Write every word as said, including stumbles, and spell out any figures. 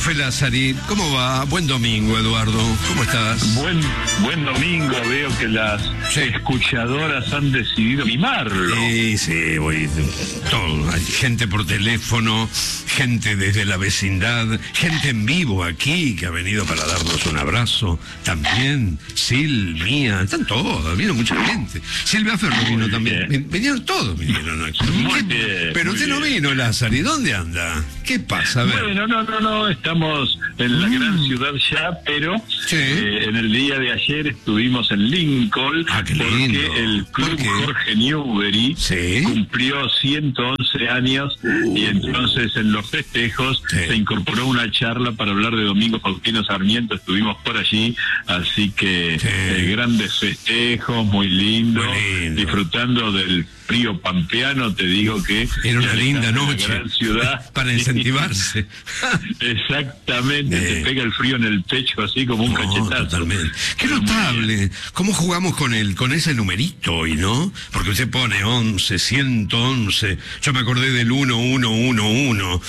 profe Lázari, ¿cómo va? Buen domingo, Eduardo. ¿Cómo estás? Buen, buen domingo, veo que las Sí. escuchadoras han decidido mimarlo. Sí, sí, voy. Todo. Hay gente por teléfono, gente desde la vecindad, gente en vivo aquí que ha venido para darnos un abrazo. También, Sil, Mía, están todos, vino mucha gente. Silvia Ferro vino Muy también. bien. Vinieron todos, vinieron. Muy ¿Qué? bien, Pero muy usted no bien. vino, Lázari. ¿Dónde anda? ¿Qué pasa? A ver. Bueno, no, no, no, estamos en la gran ciudad ya, pero Sí. eh, en el día de ayer estuvimos en Lincoln, Ah, qué lindo. porque el ¿Por club qué? Jorge Newbery Sí. cumplió ciento once años y entonces en los festejos Sí. se incorporó una charla para hablar de Domingo Faustino Sarmiento, estuvimos por allí, así que Sí. eh, grandes festejos, muy lindo, Muy lindo. disfrutando del frío pampeano, te digo que Era una al linda estar en la noche gran ciudad para incentivarse. Exactamente, Eh. te pega el frío en el pecho así como un No, cachetazo. totalmente. Qué Pero muy notable. ¿Cómo jugamos con el, con ese numerito hoy, no? Porque usted pone once, ciento once. Yo me acordé del uno, uno, uno, uno.